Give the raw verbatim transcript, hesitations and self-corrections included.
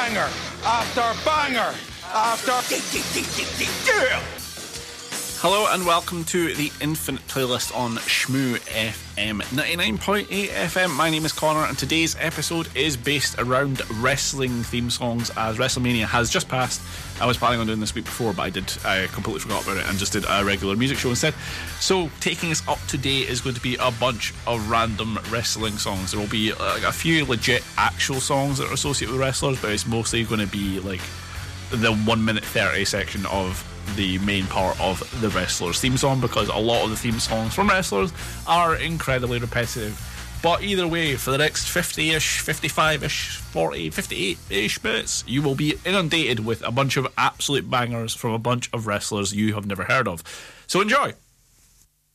banger after banger after yeah. Hello and welcome to the Infinite Playlist on Shmoo F M ninety-nine point eight F M. My name is Connor and today's episode is based around wrestling theme songs, as WrestleMania has just passed. I was planning on doing this week before, but I did I completely forgot about it and just did a regular music show instead. So taking us up to date is going to be a bunch of random wrestling songs. There will be like a few legit actual songs that are associated with wrestlers, but it's mostly going to be like the one minute thirty section of the main part of the wrestler's theme song, because a lot of the theme songs from wrestlers are incredibly repetitive. But either way, for the next fifty-ish, fifty-five-ish, forty, fifty-eight-ish minutes, you will be inundated with a bunch of absolute bangers from a bunch of wrestlers you have never heard of. So enjoy!